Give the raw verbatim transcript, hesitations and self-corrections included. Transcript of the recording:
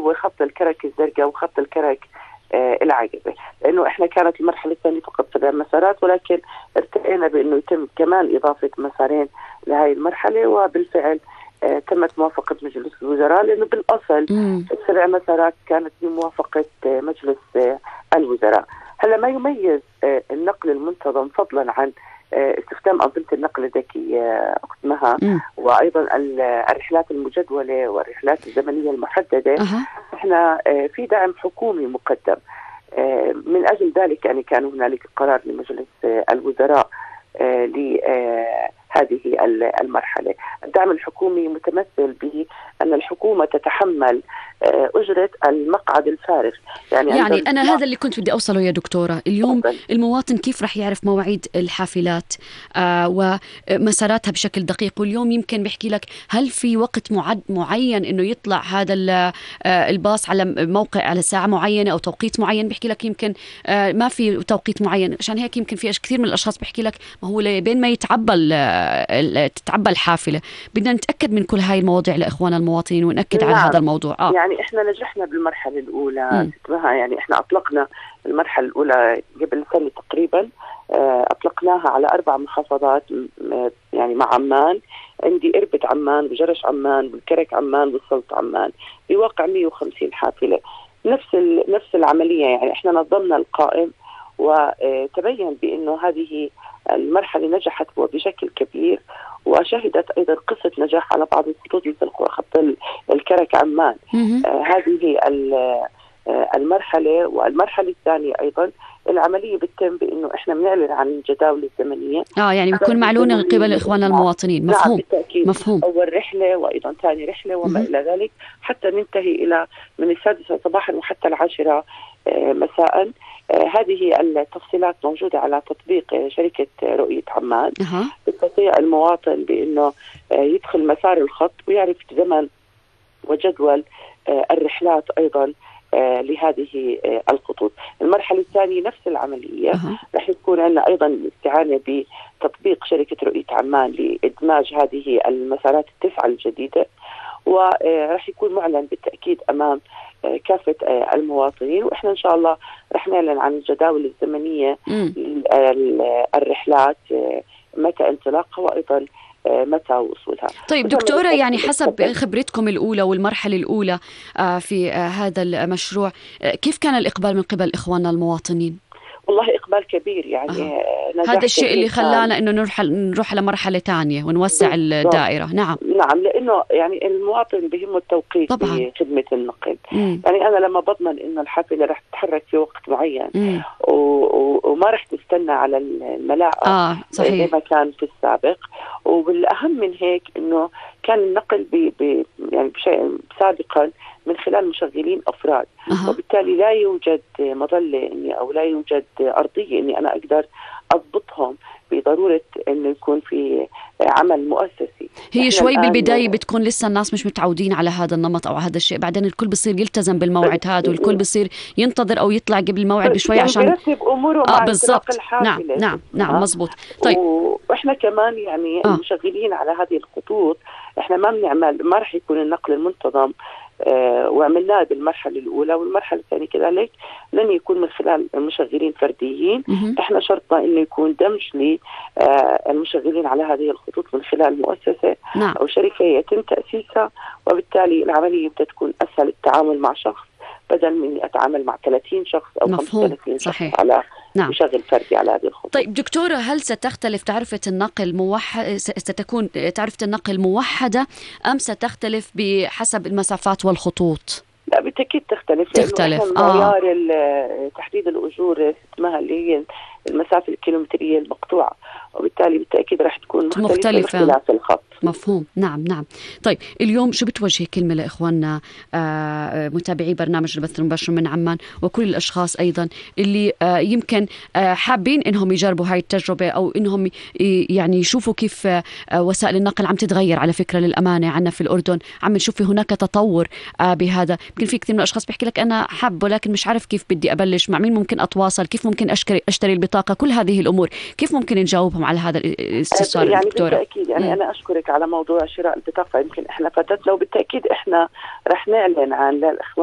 هو خط الكرك الزرقاء وخط الكرك آه العقبة، لأنه إحنا كانت المرحلة الثانية فقط سبع مسارات، ولكن ارتقينا بأنه يتم كمان إضافة مسارين لهذه المرحلة، وبالفعل آه تمت موافقة مجلس الوزراء، لأنه بالأصل السبع مسارات كانت بموافقة آه مجلس آه الوزراء. هلا ما يميز آه النقل المنتظم فضلا عن آه استخدام أنظمة النقل الذكية أقسمها وأيضا الرحلات المجدولة والرحلات الزمنية المحددة، أه. احنا آه في دعم حكومي مقدم آه من أجل ذلك. يعني كان هنالك قرار لمجلس آه الوزراء آه لهذه المرحلة. الدعم الحكومي متمثل بأن الحكومة تتحمل آه أجرة المقعد الفارغ. يعني, يعني أنا هذا اللي كنت بدي أوصله يا دكتورة اليوم. أفضل. المواطن كيف رح يعرف مواعيد الحافلات آه ومساراتها بشكل دقيق؟ واليوم يمكن بيحكي لك هل في وقت معد معين إنه يطلع هذا آه الباص على موقع على ساعة معينة أو توقيت معين؟ بيحكي لك يمكن آه ما في توقيت معين. عشان هيك يمكن في كثير من الأشخاص بيحكي لك ما هو بين ما يتعبى تتعبى الحافلة. بدنا نتأكد من كل هاي المواضيع لإخواننا المواطنين ونأكد نعم. على هذا الموضوع. آه. يعني إحنا نجحنا بالمرحلة الأولى ستمها. يعني إحنا أطلقنا المرحلة الأولى قبل سنة تقريبا، أطلقناها على أربع محافظات يعني مع عمان. عندي إربد عمان وجرش عمان والكرك عمان والسلط عمان بواقع مئة وخمسين حافلة. نفس نفس العملية. يعني إحنا نظمنا القائم وتبين بأنه هذه المرحلة نجحت بشكل كبير، وشهدت أيضا قصة نجاح على بعض الخطوط مثل خط الكرك عمان. آه هذه المرحلة. والمرحلة الثانية أيضا العملية بتتم بأنه إحنا بنعلن عن الجداول الزمنية. آه يعني بيكون معلونة قبل إخواننا المواطنين. مفهوم. نعم بالتأكيد. مفهوم. أول رحلة وأيضا ثاني رحلة وما إلى ذلك، حتى ننتهي إلى من السادسة صباحا وحتى العاشرة آه مساء. آه هذه التفصيلات موجودة على تطبيق آه شركة رؤية عمان. أه. يستطيع المواطن بأنه آه يدخل مسار الخط ويعرف زمن وجدول آه الرحلات أيضا آه لهذه آه الخطوط. المرحلة الثانية نفس العملية. أه. رح يكون عندنا أيضا استعانة بتطبيق شركة رؤية عمان لإدماج هذه المسارات التسعة الجديدة، ورح يكون معلن بالتأكيد أمام كافة المواطنين. وإحنا إن شاء الله رح نعلن عن الجداول الزمنية الرحلات متى انطلاقها وأيضا متى وصولها. طيب دكتورة، يعني حسب خبرتكم الأولى والمرحلة الأولى في هذا المشروع، كيف كان الإقبال من قبل إخواننا المواطنين؟ والله إقبال كبير. يعني أه. هذا الشيء اللي خلانا إنه نروح نروح لمرحلة ثانية ونوسع الدائرة. نعم نعم، لأنه يعني المواطن بهمه التوقيت في خدمة النقل. مم. يعني أنا لما بضمن إنه الحافلة رح تتحرك في وقت معين و... و... وما رح تستنى على الملاءة آه صحيح. زي ما كان في السابق. والأهم من هيك إنه كان النقل ب... ب... يعني بشيء سابقا من خلال مشغلين أفراد. أه. وبالتالي لا يوجد مظلة إني أو لا يوجد أرضية إني أنا أقدر أضبطهم بضرورة إنه يكون في عمل مؤسسي. هي شوي بالبداية بتكون لسه الناس مش متعودين على هذا النمط أو هذا الشيء، بعدين الكل بصير يلتزم بالموعد هذا والكل بصير ينتظر أو يطلع قبل الموعد بشوي عشان يرتب أموره آه مع بالضبط. الحافلة. نعم نعم نعم آه. مزبوط. طيب وإحنا كمان يعني آه. المشغلين على هذه الخطوط إحنا ما بنعمل ما رح يكون النقل المنتظم آه وعملناه بالمرحلة الأولى، والمرحلة الثانية كذلك لن يكون من خلال المشغلين فرديين. مه. احنا شرطنا انه يكون دمج للمشغلين على هذه الخطوط من خلال مؤسسة. نعم. أو شركة يتم تأسيسها، وبالتالي العملية بدها تكون أسهل التعامل مع شخص بدل من أتعامل مع ثلاثين شخص أو خمسة وثلاثين شخص على نعم. مشغل فردي على هذه الخطوط. طيب دكتورة، هل ستختلف تعرفة النقل موحد ستكون تعرفة النقل موحدة أم ستختلف بحسب المسافات والخطوط؟ لا بالتأكيد تختلف. تختلف. معيار آه. تحديد الأجور اسمها اللي هي المسافة الكيلومترية المقطوعة، وبالتالي بالتأكيد راح تكون مختلفة, مختلفة. باختلاف الخط. مفهوم. نعم نعم. طيب اليوم شو بتوجه كلمة لإخواننا آه متابعي برنامج البث المباشر من عمان وكل الأشخاص أيضا اللي آه يمكن آه حابين إنهم يجربوا هاي التجربة أو إنهم يعني يشوفوا كيف آه وسائل النقل عم تتغير؟ على فكرة للأمانة عنا في الأردن عم نشوف هناك تطور آه بهذا. يمكن في كثير من الأشخاص بيحكي لك أنا حاب ولكن مش عارف كيف بدي أبلش، مع مين ممكن أتواصل، كيف ممكن أشتري أشتري البطاقة، كل هذه الأمور كيف ممكن نجاوبهم على هذا الاستفسار؟ يعني دكتورة بالتأكيد يعني م. أنا أشكرك على موضوع شراء البطاقة. يمكن إحنا فاتتنا، وبالتأكيد إحنا رح نعلن عن للإخوان